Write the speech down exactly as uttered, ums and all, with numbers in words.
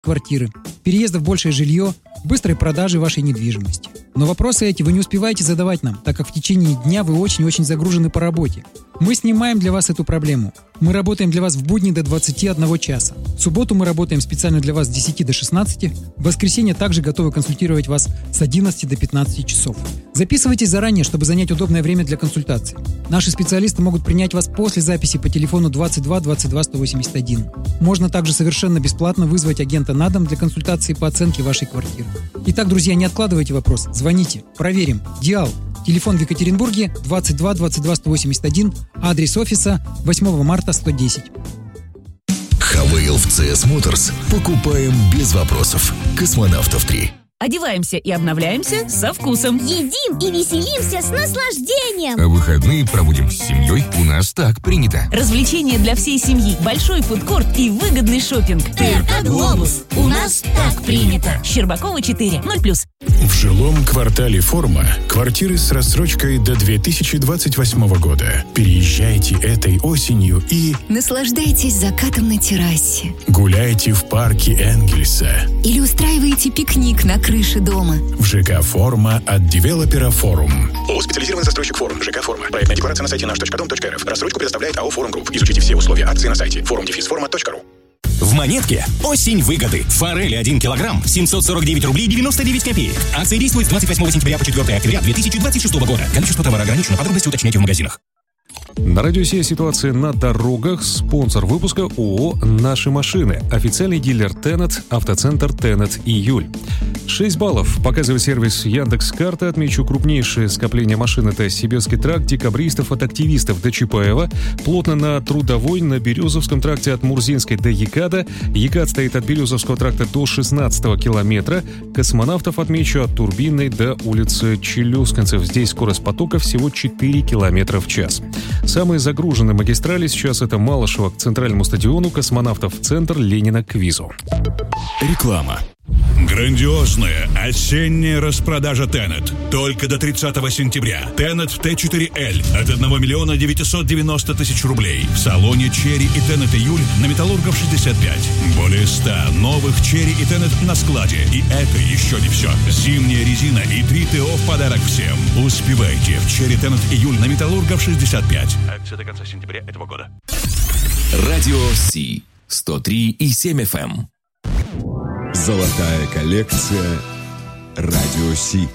квартиры, переезда в большее жилье, быстрой продажи вашей недвижимости. Но вопросы эти вы не успеваете задавать нам, так как в течение дня вы очень-очень загружены по работе. Мы снимаем для вас эту проблему. Мы работаем для вас в будни до двадцати одного часа. В субботу мы работаем специально для вас с десяти до шестнадцати. В воскресенье также готовы консультировать вас с одиннадцати до пятнадцати часов. Записывайтесь заранее, чтобы занять удобное время для консультации. Наши специалисты могут принять вас после записи по телефону двадцать два двадцать два сто восемьдесят один. Можно также совершенно бесплатно вызвать агента на дом для консультации по оценке вашей квартиры. Итак, друзья, не откладывайте вопрос, звоните, проверим. Диал. Телефон в Екатеринбурге двадцать два двадцать два сто восемьдесят один, адрес офиса восьмого марта сто десять. Хавейл в си эс Motors покупаем без вопросов. Космонавтов три. Одеваемся и обновляемся со вкусом. Едим и веселимся с наслаждением. А выходные проводим с семьей. У нас так принято. Развлечения для всей семьи, большой фудкорт и выгодный шопинг. ТРК «Глобус». У нас так принято. Щербакова четыре, ноль плюс. В жилом квартале «Форма» квартиры с рассрочкой до две тысячи двадцать восьмого года. Переезжайте этой осенью и... наслаждайтесь закатом на террасе. Гуляйте в парке Энгельса. Или устраиваете пикник на крыше дома. В ЖК «Форма» от девелопера «Форум». ООО «Специализированный застройщик Форум». ЖК «Форма». Проектная декларация на сайте наш точка дом точка рф. Рассрочку предоставляет АО «Форум Групп». Изучите все условия акции на сайте форум дефис форма точка ру. В Монетке осень выгоды. Форель один килограмм семьсот сорок девять рублей девяносто девять копеек. Акция действует с двадцать восьмого сентября по четвёртого октября две тысячи двадцать шестого года. Количество товара ограничено. Подробности уточняйте в магазинах. На радио сия ситуация на дорогах. Спонсор выпуска ООО «Наши машины». Официальный дилер Тенет, автоцентр Тенет Июль. шесть баллов показывает сервис Яндекс.Карта. Отмечу крупнейшее скопление машин. Это Сибирский тракт, декабристов от активистов до Чапаева. Плотно на Трудовой, на Березовском тракте от Мурзинской до Екада. Екад стоит от Березовского тракта до шестнадцатого километра. Космонавтов отмечу от Турбинной до улицы Челюскинцев. Здесь скорость потока всего четыре километра в час. Самые загруженные магистрали сейчас это Малышево к центральному стадиону, Космонавтов центр, Ленина к Визу. Реклама. Грандиозная осенняя распродажа Тенет. Только до тридцатого сентября. Тенет Т четыре Л от одного миллиона девятьсот девяносто тысяч рублей. В салоне Черри и Тенет Июль на Металлургов шестьдесят пять. Более ста новых Черри и Тенет на складе. И это еще не все. Зимняя резина и три ТО в подарок всем. Успевайте в Черри Тенет Июль на Металлургов шестьдесят пять. Акция до конца сентября этого года. Радио Си сто три и семь эф эм. Золотая коллекция Радио Си.